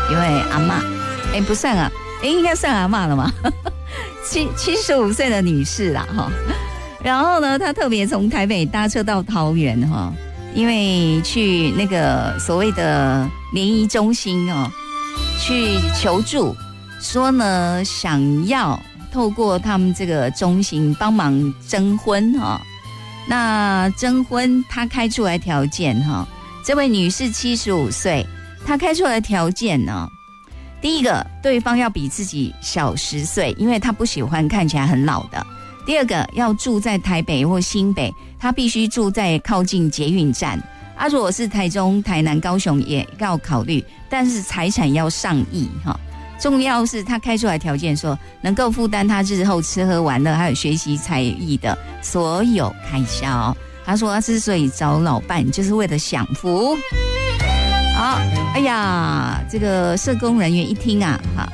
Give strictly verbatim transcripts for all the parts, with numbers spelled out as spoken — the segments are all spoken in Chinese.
一位阿嬷，哎，不算啊，哎，应该算阿嬷了嘛，七七十五岁的女士啦哈。然后呢，她特别从台北搭车到桃园哈，因为去那个所谓的联谊中心哦，去求助，说呢想要透过他们这个中心帮忙征婚哈。那征婚她开出来条件哈，这位女士七十五岁，她开出来的条件呢，第一个，对方要比自己小十岁，因为她不喜欢看起来很老的。第二个，要住在台北或新北，他必须住在靠近捷运站。啊，如果是台中、台南、高雄也要考虑，但是财产要上亿哈。重要是他开出来条件说，能够负担他日后吃喝玩乐还有学习才艺的所有开销。他说他之所以找老伴，就是为了享福。好，哎呀，这个社工人员一听啊，哈。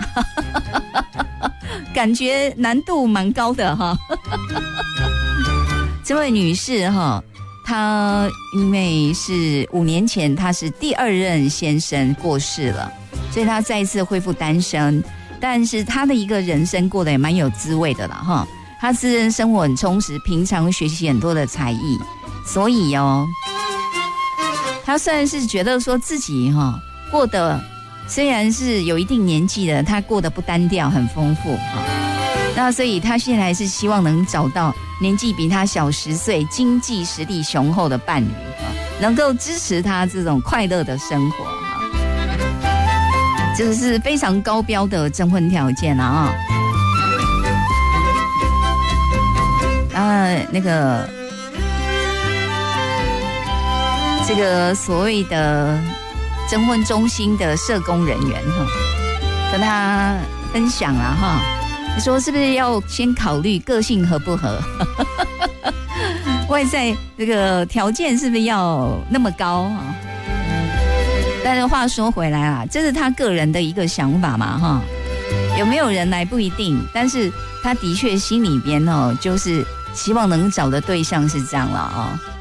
感觉难度蛮高的哈，这位女士哈，她因为是五年前她是第二任先生过世了，所以她再一次恢复单身，但是她的一个人生过得也蛮有滋味的啦哈。她私人生活很充实，平常学习很多的才艺，所以哦，她虽然是觉得说自己哈过得。虽然是有一定年纪的，他过得不单调，很丰富哈。那所以他现在是希望能找到年纪比他小十岁、经济实力雄厚的伴侣哈，能够支持他这种快乐的生活哈。这是非常高标的征婚条件啊！啊，那个这个所谓的。征婚中心的社工人员哈，跟他分享了哈，你说是不是要先考虑个性合不合，外在这个条件是不是要那么高啊？但是话说回来啊，这是他个人的一个想法嘛哈，有没有人来不一定，但是他的确心里边哦，就是希望能找的对象是这样了啊。